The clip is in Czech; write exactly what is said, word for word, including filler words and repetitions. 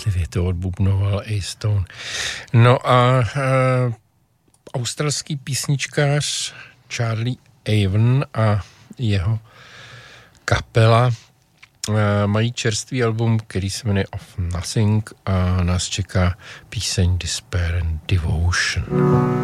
poctivě to odbubnoval A. Stone. No a uh, australský písničkář Charlie Avon a jeho kapela mají čerstvý album, který se jmenuje Of Nothing a nás čeká píseň Despair and Devotion.